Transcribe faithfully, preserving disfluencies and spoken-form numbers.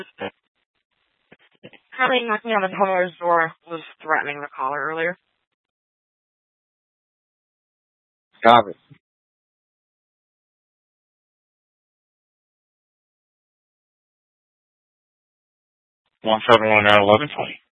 Having knocking on the homeowner's door was threatening the caller earlier. Copy. one seven one nine eleven twenty.